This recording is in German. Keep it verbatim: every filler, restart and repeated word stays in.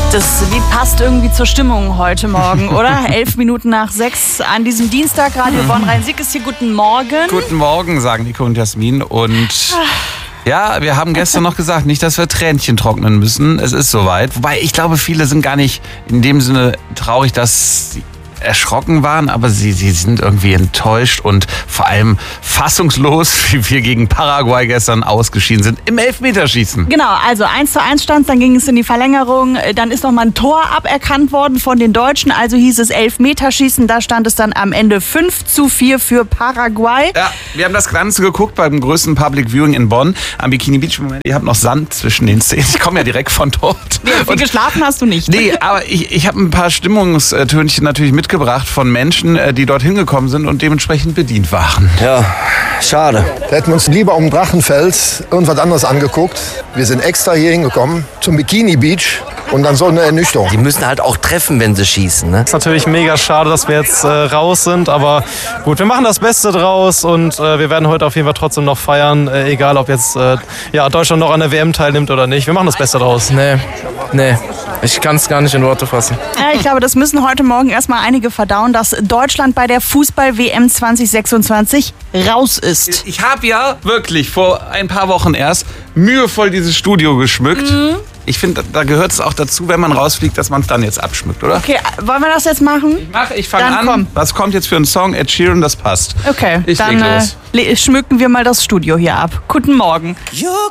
Das Lied passt irgendwie zur Stimmung heute Morgen, oder? Elf Minuten nach sechs an diesem Dienstag. Radio Bonn-Rhein-Sieg ist hier. Guten Morgen. Guten Morgen, sagen Nico und Jasmin. Und ja, wir haben gestern noch gesagt, nicht, dass wir Tränchen trocknen müssen. Es ist soweit. Wobei, ich glaube, viele sind gar nicht in dem Sinne traurig, dass sie erschrocken waren, aber sie, sie sind irgendwie enttäuscht und vor allem fassungslos, wie wir gegen Paraguay gestern ausgeschieden sind im Elfmeterschießen. Genau, also eins zu eins stand, dann ging es in die Verlängerung, dann ist nochmal ein Tor aberkannt worden von den Deutschen, also hieß es Elfmeterschießen, da stand es dann am Ende fünf zu vier für Paraguay. Ja, wir haben das Ganze geguckt beim größten Public Viewing in Bonn am Bikini Beach. Moment, ihr habt noch Sand zwischen den Szenen, ich komme ja direkt von dort. Nee, viel geschlafen hast du nicht. Nee, aber ich, ich habe ein paar Stimmungstönchen natürlich mitgebracht von Menschen, die dort hingekommen sind und dementsprechend bedient waren. Ja, schade. Wir hätten uns lieber um Drachenfels irgendwas anderes angeguckt. Wir sind extra hier hingekommen zum Bikini Beach und dann so eine Ernüchterung. Die müssen halt auch treffen, wenn sie schießen, ne? Es ist natürlich mega schade, dass wir jetzt äh, raus sind, aber gut, wir machen das Beste draus und äh, wir werden heute auf jeden Fall trotzdem noch feiern, äh, egal ob jetzt äh, ja, Deutschland noch an der W M teilnimmt oder nicht. Wir machen das Beste draus. Nee, nee, ich kann es gar nicht in Worte fassen. Ja, ich glaube, das müssen heute Morgen erstmal einige verdauen, dass Deutschland bei der Fußball-W M zwanzig sechsundzwanzig raus ist. Ich habe ja wirklich vor ein paar Wochen erst mühevoll dieses Studio geschmückt. Mhm. Ich finde, da gehört es auch dazu, wenn man rausfliegt, dass man es dann jetzt abschmückt, oder? Okay, wollen wir das jetzt machen? Ich mach, ich fange an. Komm. Was kommt jetzt für ein Song? Ed Sheeran, das passt. Okay, ich dann leg los. Äh, schmücken wir mal das Studio hier ab. Guten Morgen. You're